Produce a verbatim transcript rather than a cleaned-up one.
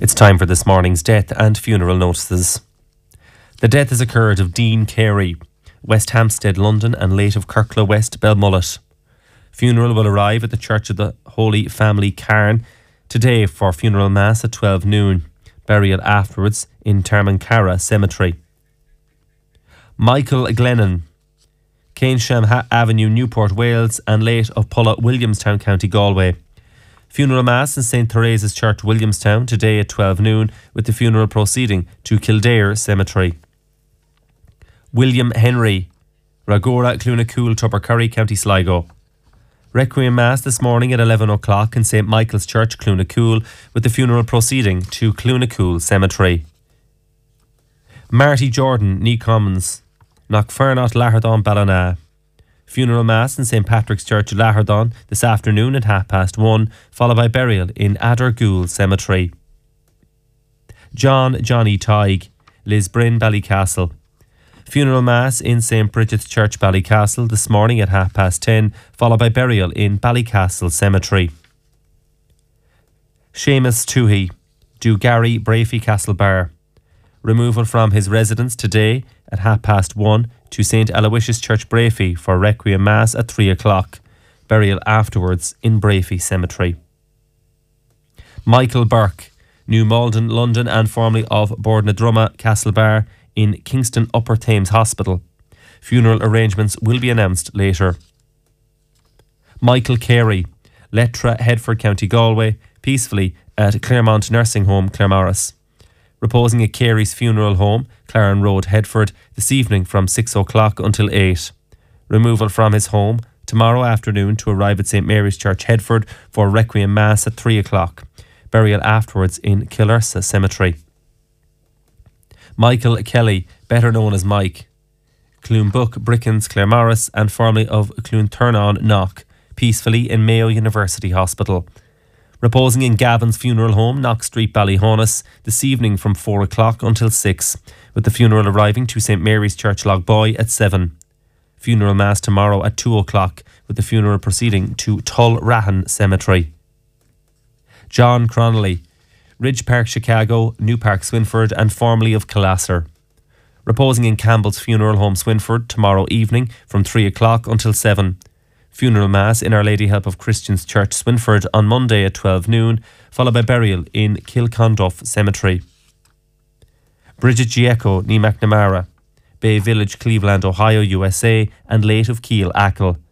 It's time for this morning's death and funeral notices. The death has occurred of Dean Carey, West Hampstead, London, and late of Kirklow West, Belmullet. Funeral will arrive at the Church of the Holy Family, Cairn, today for funeral mass at twelve noon. Burial afterwards in Tarmancara Cemetery. Michael Glennon, Keynsham ha- Avenue, Newport, Wales, and late of Pulla, Williamstown, County Galway. Funeral mass in Saint Theresa's Church, Williamstown, today at twelve noon, with the funeral proceeding to Kildare Cemetery. William Henry, Ragora, Clunacool, Tubbercurry, County Sligo. Requiem mass this morning at eleven o'clock in Saint Michael's Church, Clunacool, with the funeral proceeding to Clunacool Cemetery. Marty Jordan, Nee Commons, Knockfernot, Lahardon, Ballina. Funeral mass in Saint Patrick's Church, Lahardon, this afternoon at half past one, followed by burial in Addergool Cemetery. John Johnny Tighe, Lisbrin, Ballycastle. Funeral mass in Saint Bridget's Church, Ballycastle, this morning at half past ten, followed by burial in Ballycastle Cemetery. Seamus Toohey, Do Gary, Brafey, Castlebar. Removal from his residence today at half past one to Saint Aloysius Church, Brafey, for Requiem Mass at three o'clock. Burial afterwards in Brafey Cemetery. Michael Burke, New Malden, London, and formerly of Bordnadrumma, Castlebar, in Kingston Upper Thames Hospital. Funeral arrangements will be announced later. Michael Carey, Letra, Headford, County Galway, peacefully at Claremont Nursing Home, Claremorris. Reposing at Carey's funeral home, Claren Road, Headford, this evening from six o'clock until eight. Removal from his home tomorrow afternoon to arrive at Saint Mary's Church, Headford, for Requiem Mass at three o'clock. Burial afterwards in Killersa Cemetery. Michael Kelly, better known as Mike, Cloonbook, Brickens, Claremorris, and formerly of Cloonturnon, Knock, peacefully in Mayo University Hospital. Reposing in Gavin's funeral home, Knock Street, Ballyhonus, this evening from four o'clock until six, with the funeral arriving to Saint Mary's Church, Logboy, at seven. Funeral mass tomorrow at two o'clock, with the funeral proceeding to Tullrahan Cemetery. John Cronley, Ridge Park, Chicago, New Park, Swinford, and formerly of Killasser. Reposing in Campbell's funeral home, Swinford, tomorrow evening from three o'clock until seven. Funeral mass in Our Lady Help of Christians Church, Swinford, on Monday at twelve noon, followed by burial in Kilconduff Cemetery. Bridget Giecco, Nee McNamara, Bay Village, Cleveland, Ohio, U S A, and late of Keel, Achill.